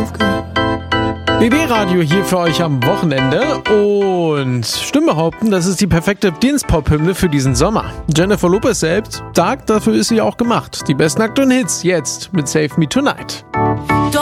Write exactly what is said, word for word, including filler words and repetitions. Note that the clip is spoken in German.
myself good. B B-Radio hier für euch am Wochenende und Stimmen behaupten, das ist die perfekte Dienstpop-Hymne für diesen Sommer. Jennifer Lopez selbst sagt, dafür ist sie auch gemacht. Die besten aktuellen Hits jetzt mit Save Me Tonight.